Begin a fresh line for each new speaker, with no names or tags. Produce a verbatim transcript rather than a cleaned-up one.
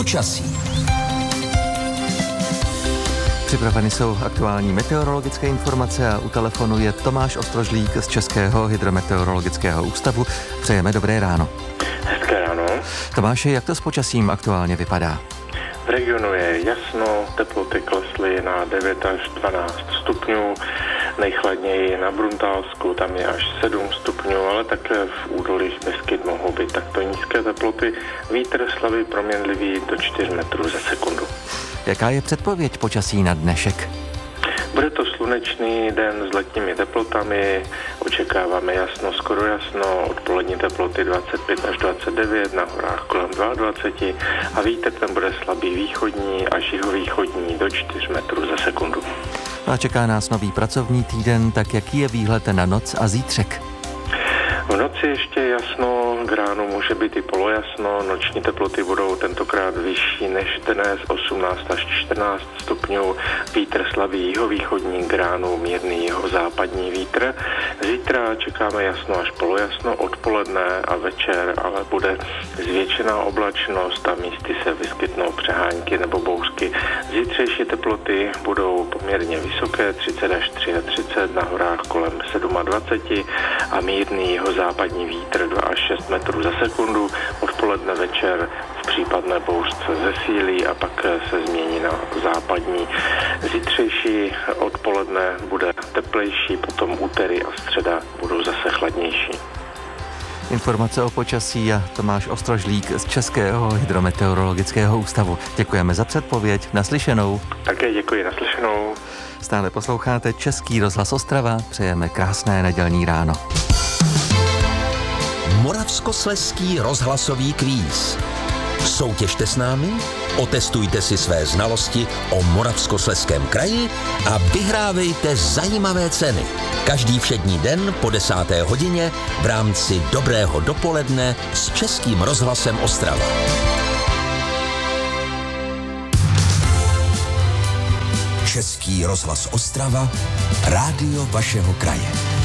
počasí.
Připraveny jsou aktuální meteorologické informace a u telefonu je Tomáš Ostrožlík z Českého hydrometeorologického ústavu. Přejeme dobré ráno.
Hezké ráno.
Tomáši, jak to s počasím aktuálně vypadá?
V regionu je jasno, teploty klesly na devět až dvanáct stupňů, nejchladněji na Bruntálsku, tam je až sedm stupňů, ale také v údolích Beskyd mohou být takto nízké teploty. Vítr slabý proměnlivý do čtyř metrů za sekundu.
Jaká je předpověď počasí na dnešek?
Bude to slunečný den s letními teplotami, očekáváme jasno, skoro jasno, odpolední teploty dvacet pět až dvacet devět, na horách kolem dvacet dva a vítr ten bude slabý východní až jihovýchodní do čtyř metrů za sekundu.
A čeká nás nový pracovní týden, tak jaký je výhled na noc a zítřek?
V noci ještě jasno, k ránu může být i polojasno, noční teploty budou tentokrát vyšší než dnes, osmnáct až čtrnáct stupňů, vítr slabý jihovýchodní, k ránu mírný jihozápadní vítr. Zítra čekáme jasno až polojasno, odpoledne a večer, ale bude zvětšená oblačnost a místy se vyskytnou přehánky nebo bouřky. Zítřejší teploty budou poměrně vysoké, třicet až třicet tři, na horách kolem dvacet sedm a mírný jihozápadní vítr dva až šest metrů za sekundu. Odpoledne večer v případné bouřce zesílí a pak se změní na západní. Zítřejší odpoledne bude teplejší, potom úterý a středa budou zase chladnější.
Informace o počasí a Tomáš Ostrožlík z Českého hydrometeorologického ústavu. Děkujeme za předpověď. Naslyšenou.
Také děkuji, naslyšenou.
Stále posloucháte Český rozhlas Ostrava. Přejeme krásné nedělní ráno.
Moravskoslezský rozhlasový kvíz. Soutěžte s námi, otestujte si své znalosti o Moravskoslezském kraji a vyhrávejte zajímavé ceny. Každý všední den po desáté hodině v rámci Dobrého dopoledne s Českým rozhlasem Ostrava. Český rozhlas Ostrava, rádio vašeho kraje.